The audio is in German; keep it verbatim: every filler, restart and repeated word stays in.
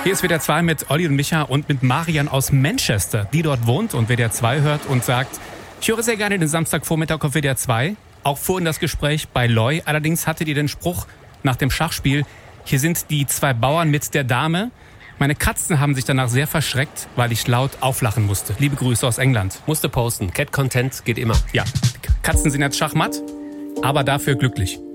Hier ist W D R zwei mit Olli und Micha und mit Marian aus Manchester, die dort wohnt und W D R zwei hört und sagt, ich höre sehr gerne den Samstagvormittag auf W D R zwei. Auch vorhin das Gespräch bei Loy. Allerdings hattet ihr den Spruch nach dem Schachspiel, hier sind die zwei Bauern mit der Dame. Meine Katzen haben sich danach sehr verschreckt, weil ich laut auflachen musste. Liebe Grüße aus England. Musste posten. Cat Content geht immer. Ja, Katzen sind jetzt Schachmatt, aber dafür glücklich.